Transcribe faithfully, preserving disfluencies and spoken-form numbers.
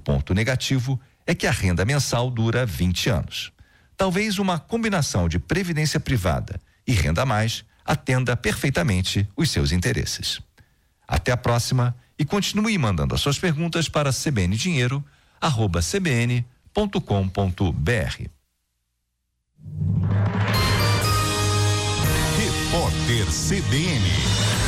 ponto negativo é que a renda mensal dura vinte anos. Talvez uma combinação de previdência privada e renda a mais atenda perfeitamente os seus interesses. Até a próxima e continue mandando as suas perguntas para cbndinheiro arroba cbn ponto com ponto br. Repórter C B N.